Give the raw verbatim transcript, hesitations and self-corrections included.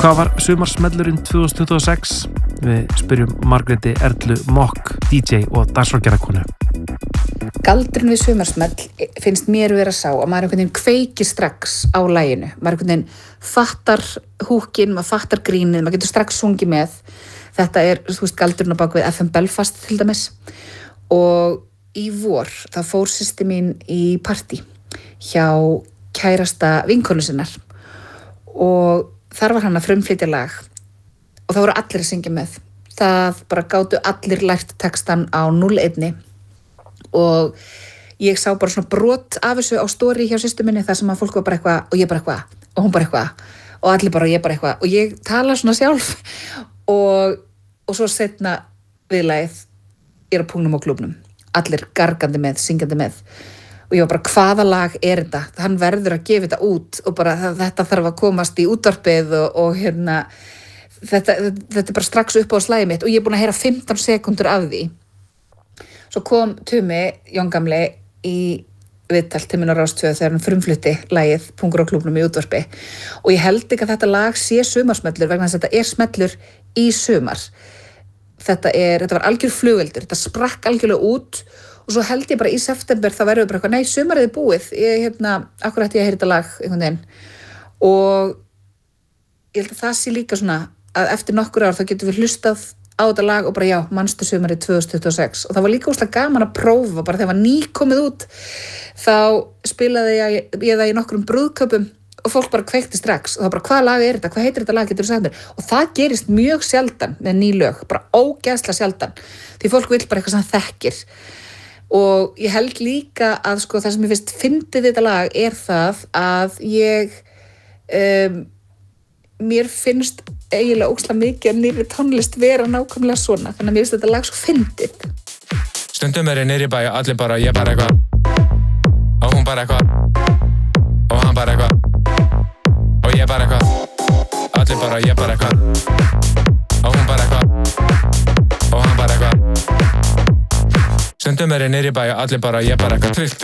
Hvað var sumarsmellurinn tvö þúsund tuttugu og sex? Við spyrjum Margréti Erlu Mokk, D J og dansflokkarakonu. Galdurinn við sumarsmell finnst mér vera sá að maður einhvern veginn kveikir strax á laginu. Maður einhvern veginn fattar húkinn, maður fattar grínið, maður getur strax sungið með. Þetta er, þú veist, galdurinn á bak við F M Belfast til dæmis. Og í vor, þá fór systir mín í partí hjá kærasta vinkonu sinnar. Og þar var hann að frumflytja lag og það voru allir að syngja með. Það bara gátu allir lært textan á núll einni og ég sá bara svona brot af þessu á story hjá systur minni þar sem að fólk var bara eitthvað og ég bara eitthvað og hún bara eitthvað og allir bara og ég bara eitthvað og ég tala svona sjálf og, og svo setna viðlagið ég er á pungnum á klúbnum. Allir gargandi með, syngjandi með. Og ég var bara, hvaða lag er þetta? Hann verður að gefa þetta út og bara þetta þarf að komast í útvarpið og, og hérna, þetta, þetta er bara strax upp á slagið mitt og ég er búin að heyra fimmtán sekúndur af því. Svo kom Tumi, Jón gamli, í viðtal til minn á Rás tvö þegar hann frumflutti lagið Pungur á klúbnum í útvarpi og ég held ekki að þetta lag sé sumarsmellur vegna þess að þetta er smellur í sumar. Þetta, er, þetta var algjör flugveldur, þetta sprakk algjörlega út og svo held ég bara í september það verður bara eitthvað, nei, sumarið er búið ég, hérna, akkur ætti ég að heyra þetta lag einhvern veginn og ég held að það sé líka svona að eftir nokkur ár þá getum við hlustað á þetta lag og bara já, manstu sumarið tvö þúsund tuttugu og sex og það var líka óslega gaman að prófa bara þegar var ný komið út þá spilaði ég, ég það í nokkrum brúðköpum og fólk bara kveikti strax og það bara, hvað lag er þetta, hvað heitir þetta lag, getur þú sagt mér og það gerist mjög sjaldan með ný lög bara ógeðslega sjaldan því fólk vill bara eitthvað sem þekkir og ég held líka að sko það sem ég finnst fyndið þetta lag er það að ég um, mér finnst eiginlega ógeðslega mikið að nýrri tónlist vera nákvæmlega svona þannig að mér finnst þetta lag svo fyndið. Stundum er ég niðri bæ allir bara ég bara eitthvað og hún bara eitthvað og hann bara eitthvað og ég bara eitthvað allir bara ég bara eitthvað og hún bara eitthvað og hann bara eitthvað Stundum er ég niðri bæ allir bara ég bara eitthvað trilltur